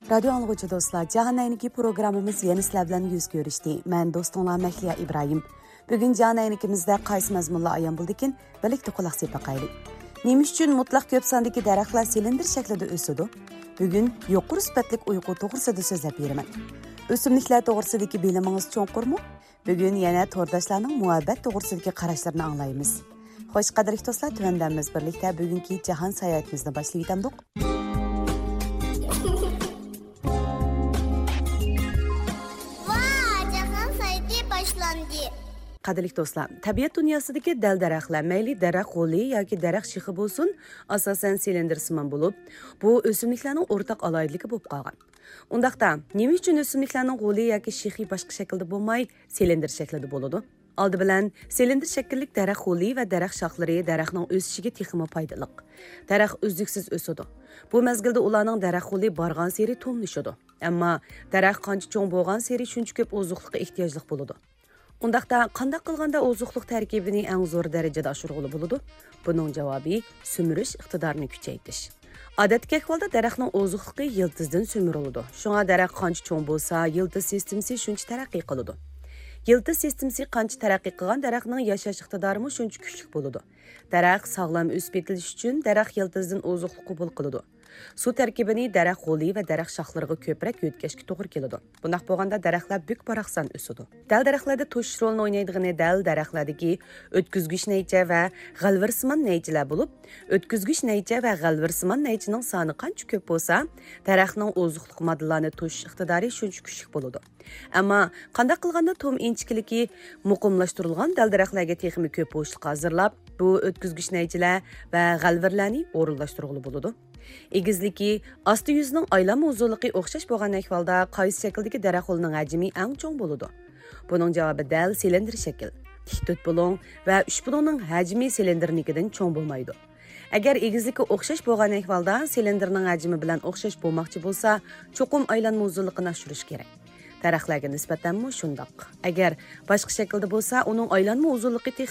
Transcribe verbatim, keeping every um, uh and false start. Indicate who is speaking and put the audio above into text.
Speaker 1: Radio anlıqıcı dostlar, Cahan Ayniki programımız yeni sizler bilan yüz görüşdü. Ben dostunlar Mehliya İbrahim. Bugün Cahan Aynikimizde qaysi mazmunla ayan buldikin, birlikte kulaq sepaqaylik. Nemish uchun mutlaq ko'p sondagi daraxtlar silindr shaklida o'sadi? Bugun yuqori sifatli uyqu to'g'risida so'zlab beraman. O'simliklar to'g'risidagi bilimingiz cho'nqurmi? Bugun yana to'rdoshlarning muhabbat to'g'risidagi qarashlarini anglaymiz. Xo'sh, qadrli do'stlar, tuvandamiz birlikte bugungi jahon sayohatimizni boshlayib etamdik. Qadrli do'stlar, tabiat dunyosidagi dal-daraxtlar, mayli daraxt g'oli yoki daraxt shixi bo'lsin, asosan silindrsimon bo'lib, bu o'simliklarning o'rtaq aloyidligi bo'lib qolgan. Undaqda, nima uchun o'simliklarning g'oli yoki shixi boshqa shaklda bo'lmay, silindr shaklida bo'ladi? Oldi bilan silindr shakllik daraxt g'oli va daraxt shoxlari daraxtning o'sishiga texmi foydali. Daraxt uzluksiz o'sadi. Bu mezgilda ularning daraxt g'oli borgan sari to'mlashadi. Ammo daraxt qancha cho'ng bo'lgan sari shuncha ko'p oziqlikqa ehtiyojli bo'ladi. Undaqda qanday qilganda oziqlik tarkibini eng zo'r darajada oshirg'ili bo'ladi? Buning javobi sumirish iqtidorini kuchaytirish. Odatdagi ahvolda daraxtning oziqligi yiltizdan sumiriladi. Shunga daraxt qancha cho'ng bo'lsa, yiltiz sistemasi shuncha taraqqiy qiladi. Yiltiz sistemasi qancha taraqqiy qilgan daraxtning yashash iqtidori shuncha kuchli bo'ladi. Daraxt sog'lom o'sib yetilishi uchun daraxt yiltizdan oziqlik qabul qiladi. Suv tarkibini daraxt g'oli va daraxt shoxlariga ko'proq yo'tkazishga to'g'ri keladi. Bunday bo'lganda daraxtlar buk paraqsan o'sadi. Dal daraxtlarda to'sh rolini o'ynaydigan dal daraxtlardagi o'tkazgich naycha va g'alvirsimon naychalar bo'lib, o'tkazgich naycha va g'alvirsimon naychining soni qancha ko'p bo'lsa, daraxtning oziqlik modellarini to'sh iqtidori shuncha kuchli bo'ladi. Ammo qanday qilganda tom inchikiligi muqimlashtirilgan dal daraxtlarga texmi ko'p bo'shliq hozirlab, bu o'tkazgich naychalar va g'alvirlarni o'rinlashtirg'ili bo'ladi. Egizligi, osti yuzining aylanma uzunligi o'xshash bo'lgan ahvolda qaysi shakldagi daraxt g'olining hajmi eng cho'ng bo'ladi? Buning javobi dal silindr shakl. Tik to'rt bulon va uch bulonning hajmi silindrnikidan cho'ng bo'lmaydi. Agar egizligi o'xshash bo'lgan ahvolda silindrning hajmi bilan o'xshash bo'lmoqchi bo'lsa, cho'qim aylanma uzunligini oshirish kerak. Daraxtlarga nisbatan shundoq. Agar boshqa shaklda bo'lsa, uning aylanma uzunligi